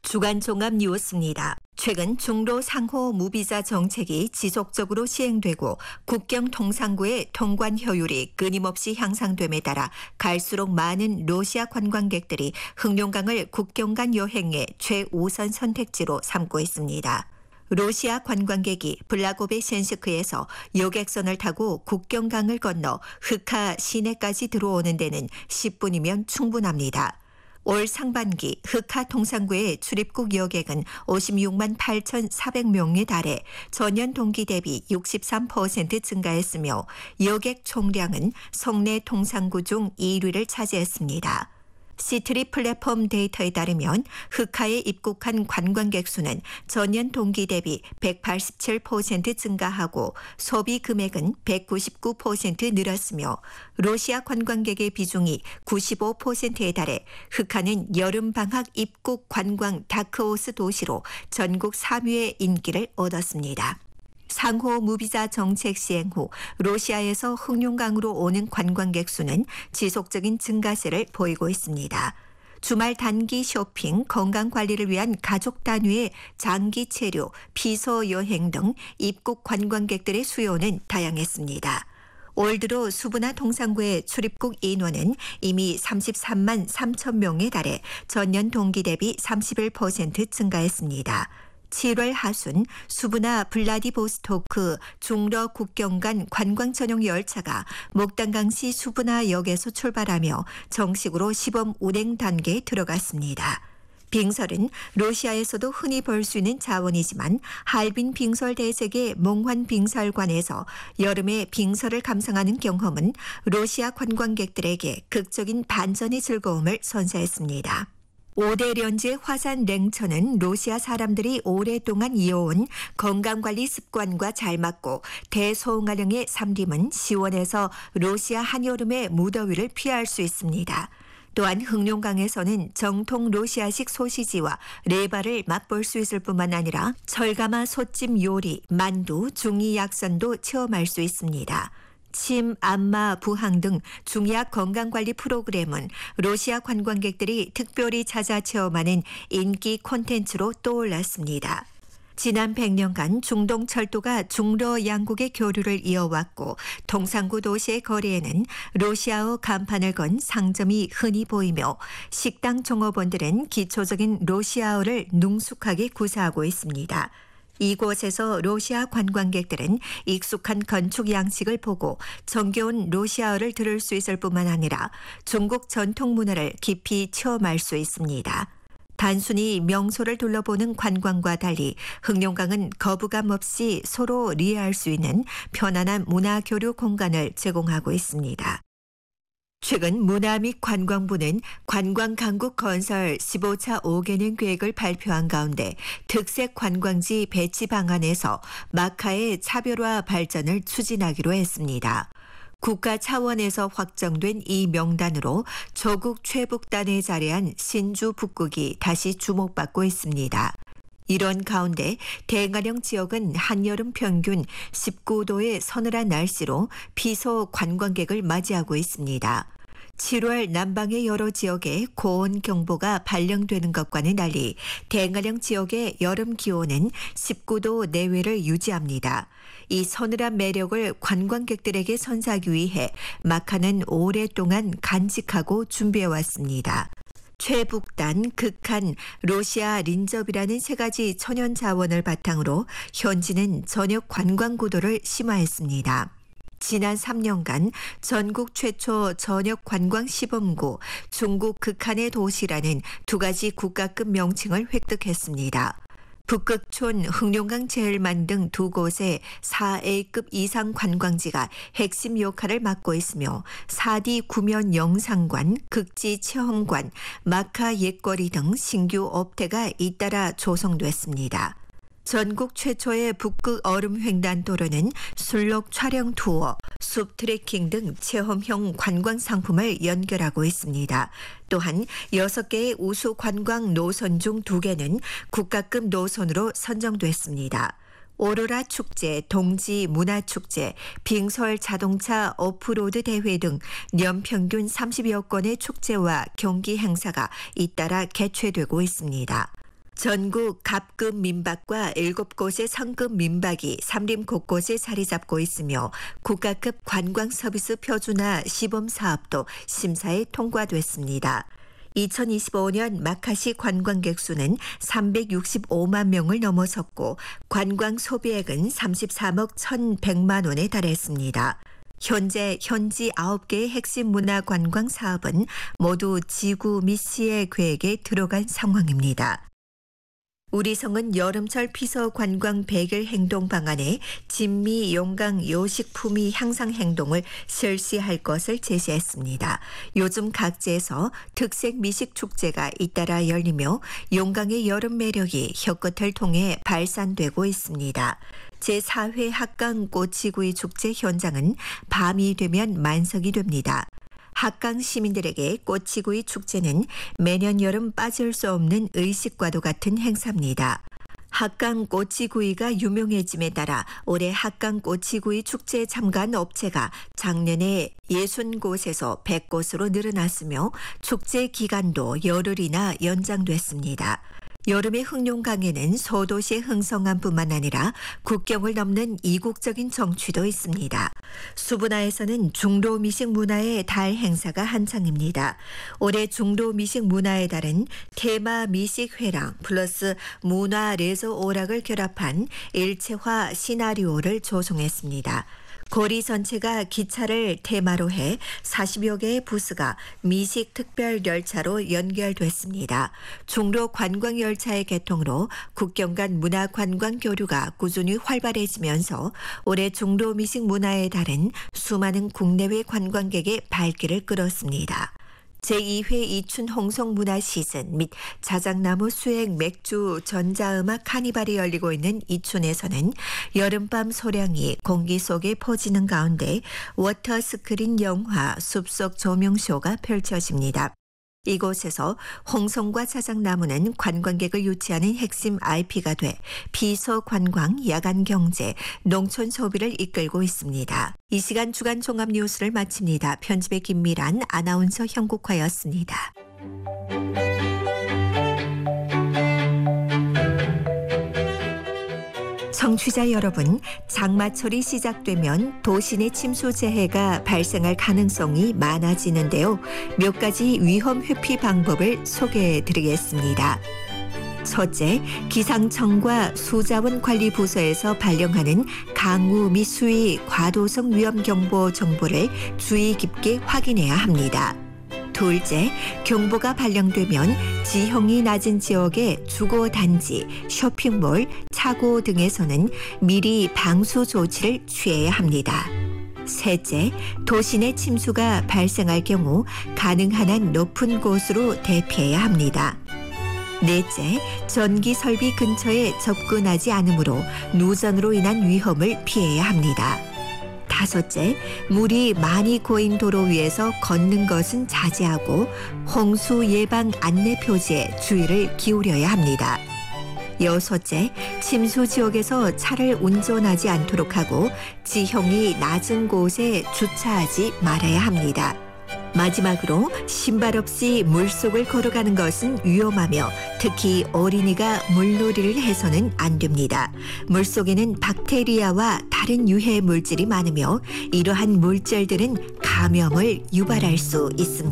주간 종합 뉴스입니다. 최근 중로 상호 무비자 정책이 지속적으로 시행되고 국경 통상구의 통관 효율이 끊임없이 향상됨에 따라 갈수록 많은 러시아 관광객들이 흑룡강을 국경 간 여행의 최우선 선택지로 삼고 있습니다. 러시아 관광객이 블라고베센스크에서 여객선을 타고 국경강을 건너 흑하 시내까지 들어오는 데는 10분이면 충분합니다. 올 상반기 흑하 통상구의 출입국 여객은 56만 8,400명에 달해 전년 동기 대비 63% 증가했으며 여객 총량은 성내 통상구 중 1위를 차지했습니다. 시트리 플랫폼 데이터에 따르면 흑하에 입국한 관광객 수는 전년 동기 대비 187% 증가하고 소비 금액은 199% 늘었으며 러시아 관광객의 비중이 95%에 달해 흑하는 여름방학 입국 관광 다크호스 도시로 전국 3위의 인기를 얻었습니다. 상호 무비자 정책 시행 후 러시아에서 흑룡강으로 오는 관광객 수는 지속적인 증가세를 보이고 있습니다. 주말 단기 쇼핑, 건강관리를 위한 가족 단위의 장기 체류, 피서 여행 등 입국 관광객들의 수요는 다양했습니다. 올 들어 수분화 통상구의 출입국 인원은 이미 33만 3천 명에 달해 전년 동기 대비 31% 증가했습니다. 7월 하순 수브나 블라디보스토크 중러 국경 간 관광 전용 열차가 목단강시 수브나 역에서 출발하며 정식으로 시범 운행 단계에 들어갔습니다. 빙설은 러시아에서도 흔히 볼 수 있는 자원이지만 할빈 빙설 대sek의 몽환 빙설관에서 여름에 빙설을 감상하는 경험은 러시아 관광객들에게 극적인 반전의 즐거움을 선사했습니다. 5대 렌즈의 화산 냉천은 러시아 사람들이 오랫동안 이어온 건강관리 습관과 잘 맞고 대소응아령의 삼림은 시원해서 러시아 한여름의 무더위를 피할 수 있습니다. 또한 흑룡강에서는 정통 러시아식 소시지와 레바를 맛볼 수 있을 뿐만 아니라 철가마 솥찜 요리, 만두, 중이 약선도 체험할 수 있습니다. 침, 안마, 부항 등 중약 건강관리 프로그램은 러시아 관광객들이 특별히 찾아 체험하는 인기 콘텐츠로 떠올랐습니다. 지난 100년간 중동철도가 중러 양국의 교류를 이어왔고 통상구 도시의 거리에는 러시아어 간판을 건 상점이 흔히 보이며 식당 종업원들은 기초적인 러시아어를 능숙하게 구사하고 있습니다. 이곳에서 러시아 관광객들은 익숙한 건축 양식을 보고 정겨운 러시아어를 들을 수 있을 뿐만 아니라 중국 전통 문화를 깊이 체험할 수 있습니다. 단순히 명소를 둘러보는 관광과 달리 흑룡강은 거부감 없이 서로 이해할 수 있는 편안한 문화 교류 공간을 제공하고 있습니다. 최근 문화 및 관광부는 관광강국 건설 15차 5개년 계획을 발표한 가운데 특색 관광지 배치 방안에서 마카의 차별화 발전을 추진하기로 했습니다. 국가 차원에서 확정된 이 명단으로 조국 최북단에 자리한 신주 북극이 다시 주목받고 있습니다. 이런 가운데 대가령 지역은 한여름 평균 19도의 서늘한 날씨로 피서 관광객을 맞이하고 있습니다. 7월 남방의 여러 지역에 고온경보가 발령되는 것과는 달리 대가령 지역의 여름 기온은 19도 내외를 유지합니다. 이 서늘한 매력을 관광객들에게 선사하기 위해 마카는 오랫동안 간직하고 준비해왔습니다. 최북단, 극한, 러시아 린접이라는 세 가지 천연 자원을 바탕으로 현지는 전역 관광 구도를 심화했습니다. 지난 3년간 전국 최초 전역 관광 시범구 중국 극한의 도시라는 두 가지 국가급 명칭을 획득했습니다. 북극촌, 흑룡강 제일만 등 두 곳의 4A급 이상 관광지가 핵심 역할을 맡고 있으며 4D 구면 영상관, 극지 체험관, 마카 옛거리 등 신규 업태가 잇따라 조성됐습니다. 전국 최초의 북극 얼음 횡단도로는 술록 촬영 투어, 숲 트레킹 등 체험형 관광 상품을 연결하고 있습니다. 또한 6개의 우수 관광 노선 중 2개는 국가급 노선으로 선정됐습니다. 오로라 축제, 동지 문화축제, 빙설 자동차 오프로드 대회 등 연평균 30여 건의 축제와 경기 행사가 잇따라 개최되고 있습니다. 전국 갑급 민박과 7곳의 성급 민박이 삼림 곳곳에 자리 잡고 있으며 국가급 관광 서비스 표준화 시범 사업도 심사에 통과됐습니다. 2025년 마카시 관광객 수는 365만 명을 넘어섰고 관광 소비액은 33억 1,100만 원에 달했습니다. 현재 현지 9개의 핵심 문화 관광 사업은 모두 지구 및 시의 계획에 들어간 상황입니다. 우리성은 여름철 피서 관광 100일 행동 방안에 진미 용강 요식품위 향상 행동을 실시할 것을 제시했습니다. 요즘 각지에서 특색 미식 축제가 잇따라 열리며 용강의 여름 매력이 혀끝을 통해 발산되고 있습니다. 제4회 합강 꼬치구이 축제 현장은 밤이 되면 만석이 됩니다. 합강 시민들에게 꼬치구이 축제는 매년 여름 빠질 수 없는 의식과도 같은 행사입니다. 합강 꼬치구이가 유명해짐에 따라 올해 합강 꼬치구이 축제에 참가한 업체가 작년에 60곳에서 100곳으로 늘어났으며 축제 기간도 열흘이나 연장됐습니다. 여름의 흑룡강에는 소도시의 흥성함뿐만 아니라 국경을 넘는 이국적인 정취도 있습니다. 수분화에서는 중도 미식 문화의 달 행사가 한창입니다. 올해 중도 미식 문화의 달은 테마 미식 회랑 플러스 문화 레저 오락을 결합한 일체화 시나리오를 조성했습니다. 거리 전체가 기차를 테마로 해 40여 개의 부스가 미식 특별 열차로 연결됐습니다. 중로 관광 열차의 개통으로 국경 간 문화 관광 교류가 꾸준히 활발해지면서 올해 중로 미식 문화의 달은 수많은 국내외 관광객의 발길을 끌었습니다. 제2회 이춘 홍성 문화 시즌 및 자작나무 수액 맥주 전자음악 카니발이 열리고 있는 이춘에서는 여름밤 소량이 공기 속에 퍼지는 가운데 워터 스크린 영화 숲속 조명쇼가 펼쳐집니다. 이곳에서 홍성과 자작나무는 관광객을 유치하는 핵심 IP가 돼 비서관광, 야간경제, 농촌 소비를 이끌고 있습니다. 이 시간 주간 종합 뉴스를 마칩니다. 편집의 김미란, 아나운서 형국화였습니다. 청취자 여러분, 장마철이 시작되면 도시 내 침수 재해가 발생할 가능성이 많아지는데요. 몇 가지 위험 회피 방법을 소개해 드리겠습니다. 첫째, 기상청과 수자원관리부서에서 발령하는 강우 및 수위 과도성 위험경보 정보를 주의 깊게 확인해야 합니다. 둘째, 경보가 발령되면 지형이 낮은 지역의 주거단지, 쇼핑몰, 차고 등에서는 미리 방수 조치를 취해야 합니다. 셋째, 도시 내 침수가 발생할 경우 가능한 한 높은 곳으로 대피해야 합니다. 넷째, 전기 설비 근처에 접근하지 않으므로 누전으로 인한 위험을 피해야 합니다. 다섯째, 물이 많이 고인 도로 위에서 걷는 것은 자제하고 홍수 예방 안내 표지에 주의를 기울여야 합니다. 여섯째, 침수 지역에서 차를 운전하지 않도록 하고 지형이 낮은 곳에 주차하지 말아야 합니다. 마지막으로 신발 없이 물속을 걸어가는 것은 위험하며 특히 어린이가 물놀이를 해서는 안 됩니다. 물속에는 박테리아와 다른 유해 물질이 많으며 이러한 물질들은 감염을 유발할 수 있습니다.